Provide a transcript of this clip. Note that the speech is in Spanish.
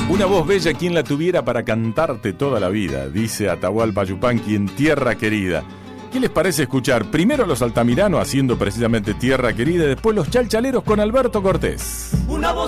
Una voz bella, quien la tuviera para cantarte toda la vida, dice Atahualpa Yupanqui en Tierra Querida. ¿Qué les parece escuchar primero a los Altamirano haciendo precisamente Tierra Querida y después los Chalchaleros con Alberto Cortés? Una voz